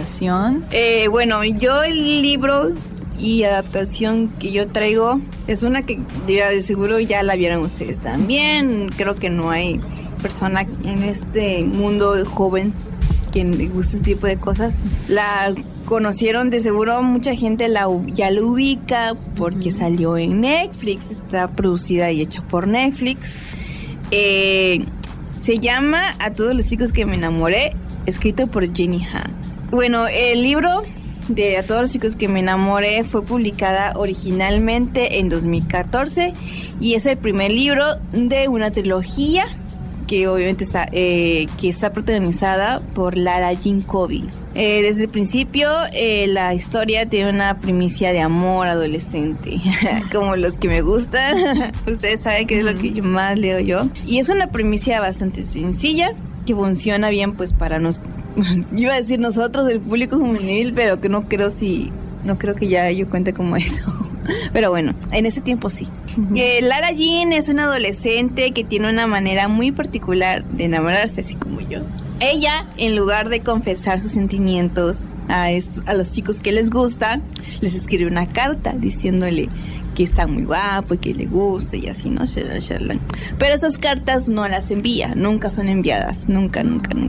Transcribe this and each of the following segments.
adaptación? Bueno, yo el libro y adaptación que yo traigo es una que de seguro ya la vieron ustedes también. Creo que no hay persona en este mundo joven que le guste este tipo de cosas. La conocieron de seguro, mucha gente ya la ubica porque salió en Netflix, está producida y hecha por Netflix. Se llama A todos los chicos que me enamoré, escrito por Jenny Han. Bueno, el libro de A todos los chicos que me enamoré fue publicada originalmente en 2014 y es el primer libro de una trilogía que obviamente está protagonizada por Lara Jean Coby. Desde el principio la historia tiene una primicia de amor adolescente, como los que me gustan. Ustedes saben que es lo que yo más leo yo. Y es una primicia bastante sencilla, que funciona bien pues para iba a decir nosotros, el público juvenil, pero que no creo que ya yo cuente como eso. Pero bueno, en ese tiempo sí. Lara Jean es una adolescente que tiene una manera muy particular de enamorarse, así como yo. Ella, en lugar de confesar sus sentimientos a los chicos que les gusta, les escribe una carta diciéndole que está muy guapo y que le gusta y así, ¿no? Pero esas cartas no las envía, nunca son enviadas, nunca.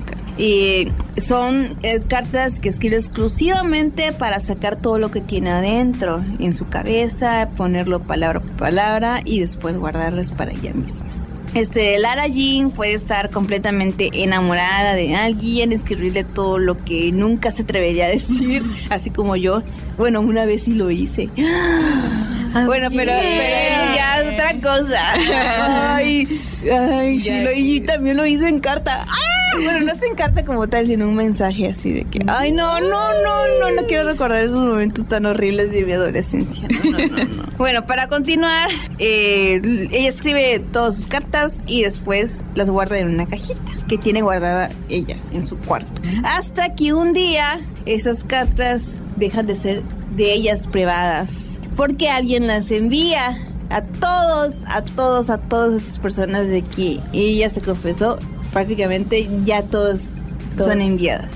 Son cartas que escribe exclusivamente para sacar todo lo que tiene adentro, en su cabeza, ponerlo palabra por palabra y después guardarlas para ella misma. Lara Jean puede estar completamente enamorada de alguien, escribirle todo lo que nunca se atrevería a decir, así como yo. Bueno, una vez sí lo hice. Bueno, pero ya es otra cosa. Ay, sí, y también lo hice en carta. Bueno, no es en carta como tal, sino un mensaje así de que, ay, no quiero recordar esos momentos tan horribles de mi adolescencia. No. Bueno, para continuar, ella escribe todas sus cartas y después las guarda en una cajita que tiene guardada ella en su cuarto. Hasta que un día esas cartas dejan de ser de ellas privadas, porque alguien las envía a todas esas personas de que ella se confesó. Prácticamente ya todas son enviadas.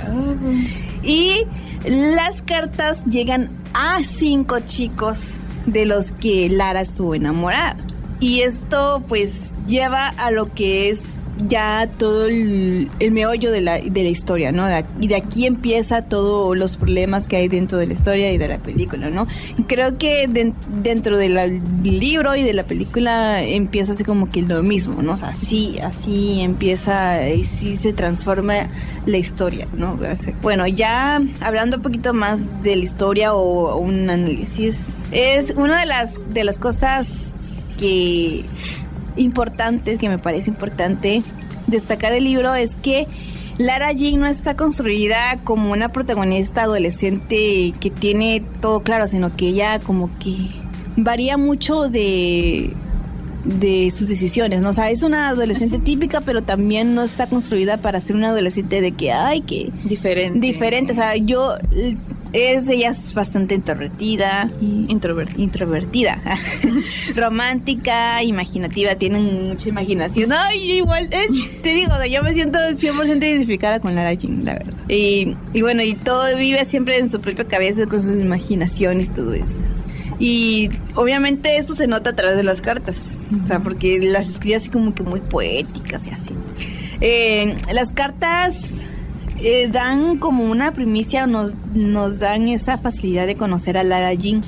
Y las cartas llegan a 5 chicos de los que Lara estuvo enamorada. Y esto pues lleva a lo que es ya todo el meollo de la historia, ¿no? Y de aquí empieza todos los problemas que hay dentro de la historia y de la película, ¿no? Y creo que dentro del libro y de la película empieza así como que lo mismo, ¿no? O sea, así empieza y sí se transforma la historia, ¿no? Bueno, ya hablando un poquito más de la historia o un análisis, es una de las cosas importantes, que me parece importante destacar del libro, es que Lara Jean no está construida como una protagonista adolescente que tiene todo claro, sino que ella como que varía mucho de sus decisiones, ¿no? O sea, es una adolescente típica, pero también no está construida para ser una adolescente de que, que diferente, o sea, ella es bastante introvertida, romántica, romántica, tiene mucha imaginación. Ay, igual, te digo, yo me siento 100% identificada con Lara Jean, la verdad. Y bueno, y todo vive siempre en su propia cabeza con sus imaginaciones y todo eso. Y obviamente esto se nota a través de las cartas, o sea, porque las escribe así como que muy poéticas y así. Las cartas dan como una primicia, nos dan esa facilidad de conocer a Lara Jean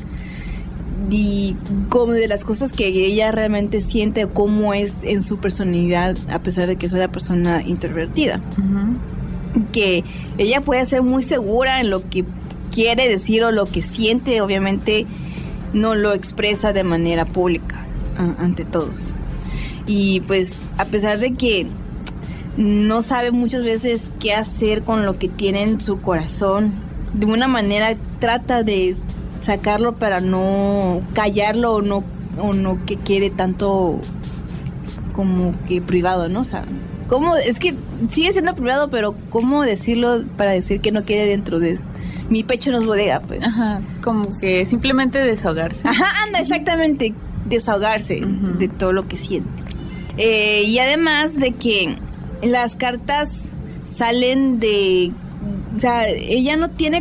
y como de las cosas que ella realmente siente, cómo es en su personalidad, a pesar de que es una persona introvertida. Que ella puede ser muy segura en lo que quiere decir o lo que siente, obviamente no lo expresa de manera pública ante todos. Y pues a pesar de que no sabe muchas veces qué hacer con lo que tiene en su corazón, de una manera trata de sacarlo para no callarlo o no que quede tanto como que privado, ¿no? O sea, ¿cómo? Es que sigue siendo privado, pero ¿cómo decirlo para decir que no quede dentro de mi pecho no es bodega, pues? Ajá, como que simplemente desahogarse. Ajá, anda, exactamente, desahogarse de todo lo que siente. Y además de que las cartas salen de... O sea, ella no tiene